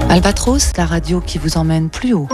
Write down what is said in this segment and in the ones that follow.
Albatros, la radio qui vous emmène plus haut.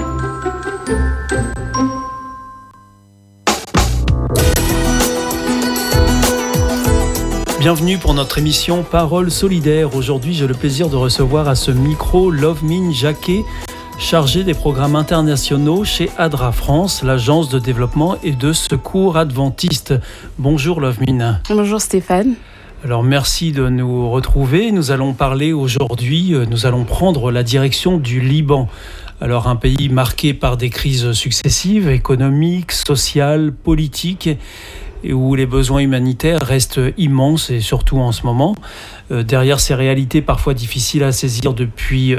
Bienvenue pour notre émission Paroles solidaires. Aujourd'hui, j'ai le plaisir de recevoir à ce micro Lovmin Jacquet, chargée des programmes internationaux chez ADRA France, l'agence de développement et de secours adventiste. Bonjour Lovmin. Bonjour Stéphane. Alors merci de nous retrouver. Nous allons parler aujourd'hui, nous allons prendre la direction du Liban. Alors un pays marqué par des crises successives, économiques, sociales, politiques, et où les besoins humanitaires restent immenses et surtout en ce moment. Derrière ces réalités parfois difficiles à saisir depuis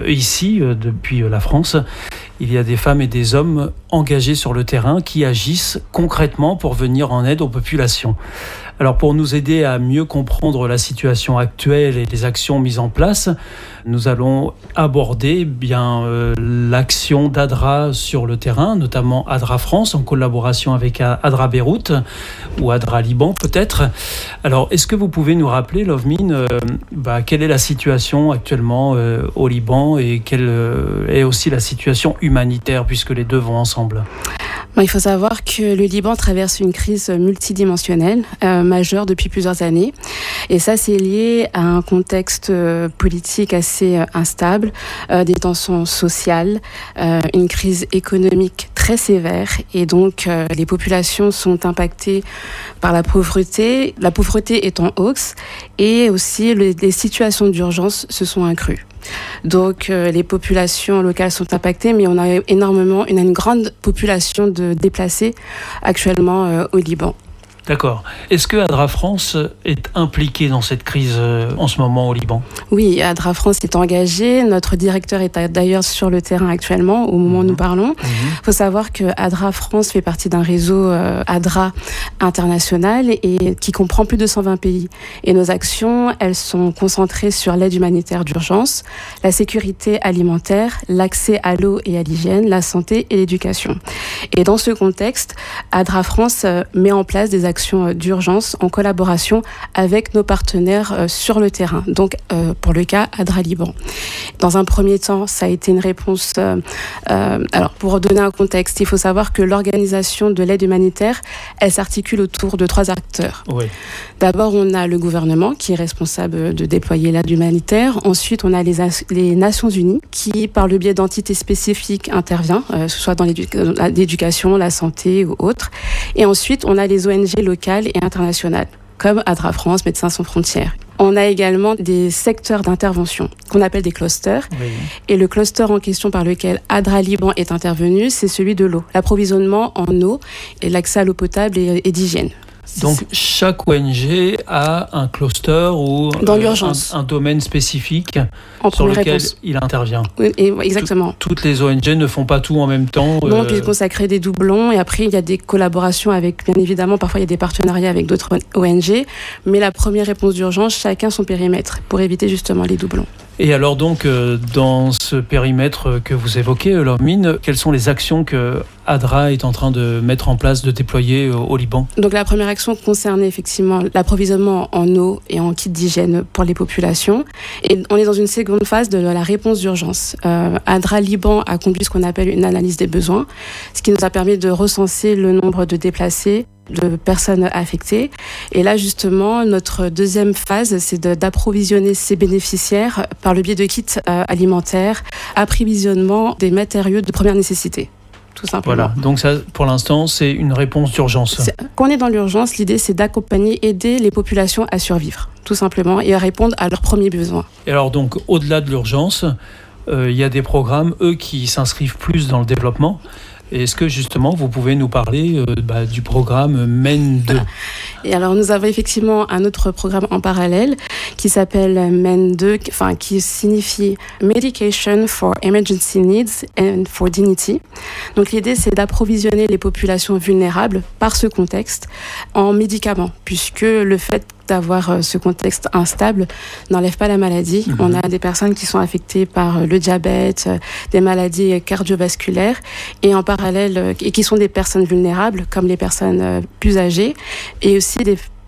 la France, il y a des femmes et des hommes engagés sur le terrain qui agissent concrètement pour venir en aide aux populations. Alors pour nous aider à mieux comprendre la situation actuelle et les actions mises en place, nous allons aborder l'action d'ADRA sur le terrain, notamment ADRA France en collaboration avec ADRA Beyrouth ou ADRA Liban peut-être. Alors est-ce que vous pouvez nous rappeler, Lovmin, quelle est la situation actuellement au Liban et quelle est aussi la situation humanitaire puisque les deux vont ensemble? Il faut savoir que le Liban traverse une crise multidimensionnelle majeure depuis plusieurs années. Et ça, c'est lié à un contexte politique assez instable, des tensions sociales, une crise économique très sévère. Et donc, les populations sont impactées par la pauvreté. La pauvreté est en hausse et aussi les situations d'urgence se sont accrues. Donc les populations locales sont impactées, mais on a une grande population de déplacés actuellement au Liban. D'accord. Est-ce que ADRA France est impliqué dans cette crise en ce moment au Liban? Oui, ADRA France est engagé. Notre directeur est d'ailleurs sur le terrain actuellement, au moment où nous parlons. Il faut savoir que ADRA France fait partie d'un réseau ADRA international et qui comprend plus de 120 pays. Et nos actions, elles sont concentrées sur l'aide humanitaire d'urgence, la sécurité alimentaire, l'accès à l'eau et à l'hygiène, la santé et l'éducation. Et dans ce contexte, ADRA France met en place des actions d'urgence en collaboration avec nos partenaires sur le terrain. Donc, pour le cas ADRA Liban. Dans un premier temps, ça a été une réponse... alors, pour donner un contexte, il faut savoir que l'organisation de l'aide humanitaire, elle s'articule autour de 3 acteurs. Oui. D'abord, on a le gouvernement qui est responsable de déployer l'aide humanitaire. Ensuite, on a les Nations Unies qui, par le biais d'entités spécifiques, intervient, que ce soit dans l'éducation, la santé ou autre. Et ensuite, on a les ONG locales et internationales, comme ADRA France, Médecins sans frontières. On a également des secteurs d'intervention qu'on appelle des clusters. Oui. Et le cluster en question par lequel ADRA Liban est intervenu, c'est celui de l'eau, l'approvisionnement en eau et l'accès à l'eau potable et d'hygiène. Donc chaque ONG a un cluster ou un domaine spécifique sur lequel il intervient. Oui, exactement. Toutes les ONG ne font pas tout en même temps. Non, puisqu'on ça crée des doublons et après il y a des collaborations avec, bien évidemment, parfois il y a des partenariats avec d'autres ONG, mais la première réponse d'urgence, chacun son périmètre pour éviter justement les doublons. Et alors donc, dans ce périmètre que vous évoquez, Lovmin, quelles sont les actions que ADRA est en train de mettre en place, de déployer au Liban? Donc la première action concernait effectivement l'approvisionnement en eau et en kits d'hygiène pour les populations. Et on est dans une seconde phase de la réponse d'urgence. ADRA Liban a conduit ce qu'on appelle une analyse des besoins, ce qui nous a permis de recenser le nombre de déplacés, de personnes affectées. Et là, justement, notre deuxième phase, c'est d'approvisionner ces bénéficiaires par le biais de kits alimentaires, approvisionnement des matériaux de première nécessité. Tout simplement. Voilà, donc ça, pour l'instant, c'est une réponse d'urgence. Quand on est dans l'urgence, l'idée, c'est d'accompagner, aider les populations à survivre, tout simplement, et à répondre à leurs premiers besoins. Et alors, donc, au-delà de l'urgence, il y a des programmes, eux, qui s'inscrivent plus dans le développement. Est-ce que justement vous pouvez nous parler du programme MEN2? Et alors nous avons effectivement un autre programme en parallèle qui s'appelle MEN2, qui signifie Medication for Emergency Needs and for Dignity. Donc l'idée c'est d'approvisionner les populations vulnérables par ce contexte en médicaments, puisque le fait d'avoir ce contexte instable n'enlève pas la maladie. On a des personnes qui sont affectées par le diabète, des maladies cardiovasculaires et en parallèle, et qui sont des personnes vulnérables comme les personnes plus âgées et aussi des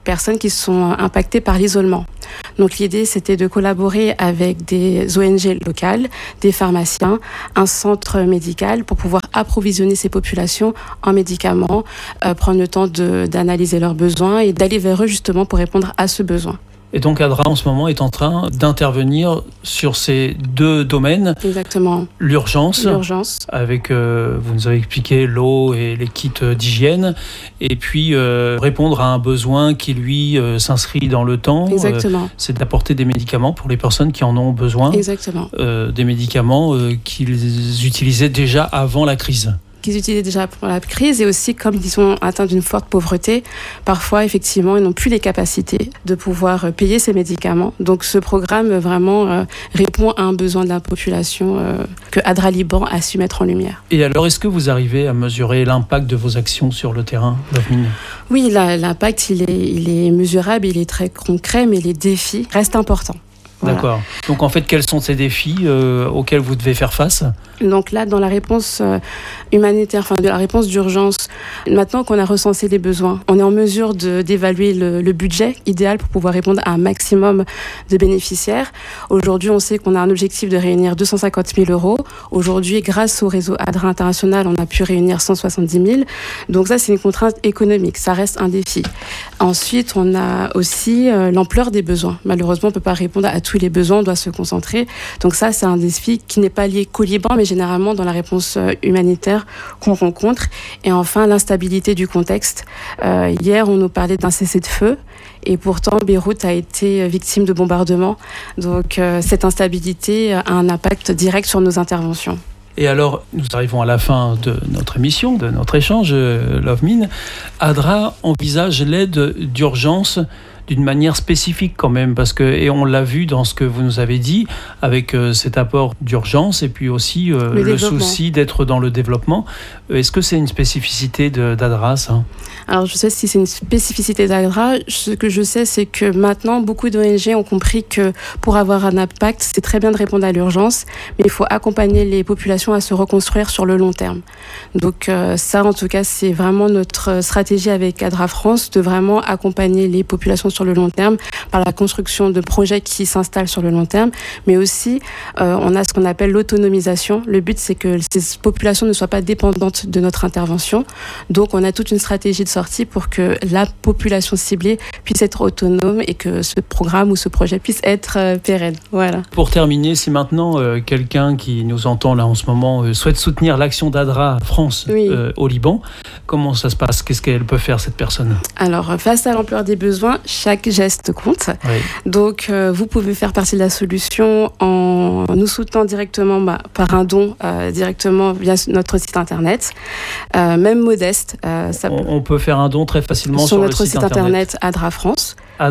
personnes qui sont impactées par l'isolement. Donc l'idée, c'était de collaborer avec des ONG locales, des pharmaciens, un centre médical pour pouvoir approvisionner ces populations en médicaments, prendre le temps d'analyser leurs besoins et d'aller vers eux justement pour répondre à ce besoin. Et donc ADRA en ce moment est en train d'intervenir sur ces deux domaines. Exactement. L'urgence, avec, vous nous avez expliqué, l'eau et les kits d'hygiène, et puis répondre à un besoin qui lui s'inscrit dans le temps. Exactement. C'est d'apporter des médicaments pour les personnes qui en ont besoin. Exactement. Des médicaments qu'ils utilisaient déjà avant la crise. Qu'ils utilisaient déjà pour la crise, et aussi comme ils sont atteints d'une forte pauvreté, parfois effectivement ils n'ont plus les capacités de pouvoir payer ces médicaments. Donc ce programme vraiment répond à un besoin de la population que ADRA Liban a su mettre en lumière. Et alors est-ce que vous arrivez à mesurer l'impact de vos actions sur le terrain, Love-Min ? Oui, l'impact il est mesurable, il est très concret, mais les défis restent importants. Voilà. D'accord. Donc en fait, quels sont ces défis auxquels vous devez faire face ? Donc là, dans la réponse humanitaire, enfin de la réponse d'urgence, maintenant qu'on a recensé les besoins, on est en mesure d'évaluer le budget idéal pour pouvoir répondre à un maximum de bénéficiaires. Aujourd'hui, on sait qu'on a un objectif de réunir 250 000 euros. Aujourd'hui, grâce au réseau ADRA International, on a pu réunir 170 000. Donc ça, c'est une contrainte économique. Ça reste un défi. Ensuite, on a aussi l'ampleur des besoins. Malheureusement, on ne peut pas répondre à tous les besoins, on doit se concentrer. Donc ça, c'est un défi qui n'est pas lié qu'au Liban, mais généralement dans la réponse humanitaire qu'on rencontre. Et enfin, l'instabilité du contexte. Hier, on nous parlait d'un cessez-le-feu, et pourtant, Beyrouth a été victime de bombardements. Donc cette instabilité a un impact direct sur nos interventions. Et alors, nous arrivons à la fin de notre émission, de notre échange, Love-Min. ADRA envisage l'aide d'urgence d'une manière spécifique quand même, parce que, et on l'a vu dans ce que vous nous avez dit, avec cet apport d'urgence et puis aussi le souci d'être dans le développement. Est-ce que c'est une spécificité d'ADRA, ça ? Alors, je sais si c'est une spécificité d'ADRA. Ce que je sais, c'est que maintenant, beaucoup d'ONG ont compris que pour avoir un impact, c'est très bien de répondre à l'urgence, mais il faut accompagner les populations à se reconstruire sur le long terme. Donc ça, en tout cas, c'est vraiment notre stratégie avec ADRA France, de vraiment accompagner les populations sur le long terme par la construction de projets qui s'installent sur le long terme, mais aussi on a ce qu'on appelle l'autonomisation. Le but, c'est que ces populations ne soient pas dépendantes de notre intervention. Donc on a toute une stratégie de sortie pour que la population ciblée puisse être autonome et que ce programme ou ce projet puisse être pérenne. Voilà. Pour terminer, si maintenant quelqu'un qui nous entend là en ce moment souhaite soutenir l'action d'ADRA France au Liban, comment ça se passe ? Qu'est-ce qu'elle peut faire, cette personne ? Alors, face à l'ampleur des besoins, chaque geste compte. Oui. Donc, vous pouvez faire partie de la solution en nous soutenant directement par un don directement via notre site internet, même modeste. On peut faire un don très facilement sur notre site internet ADRA France.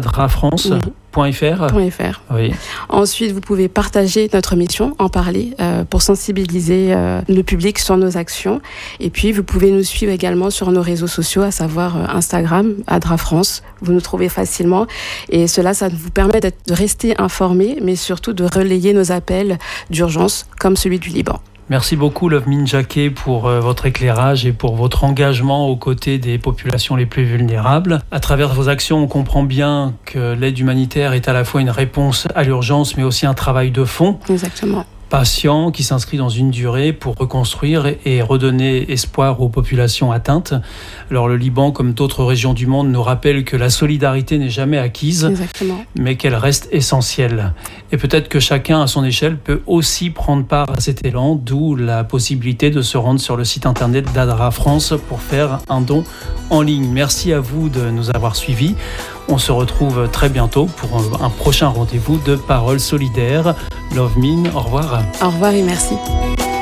adrafrance.fr. Oui. Ensuite, vous pouvez partager notre mission, en parler, pour sensibiliser le public sur nos actions. Et puis, vous pouvez nous suivre également sur nos réseaux sociaux, à savoir Instagram, ADRA France. Vous nous trouvez facilement. Et cela, ça vous permet de rester informés, mais surtout de relayer nos appels d'urgence, comme celui du Liban. Merci beaucoup, Love-Min Jaquet, pour votre éclairage et pour votre engagement aux côtés des populations les plus vulnérables. À travers vos actions, on comprend bien que l'aide humanitaire est à la fois une réponse à l'urgence, mais aussi un travail de fond. Exactement. Patient, qui s'inscrit dans une durée pour reconstruire et redonner espoir aux populations atteintes. Alors le Liban, comme d'autres régions du monde, nous rappelle que la solidarité n'est jamais acquise, Exactement. mais qu'elle reste essentielle. Et peut-être que chacun, à son échelle, peut aussi prendre part à cet élan, d'où la possibilité de se rendre sur le site internet d'ADRA France pour faire un don en ligne. Merci à vous de nous avoir suivis. On se retrouve très bientôt pour un prochain rendez-vous de Paroles solidaires. Love-Min, au revoir. Au revoir et merci.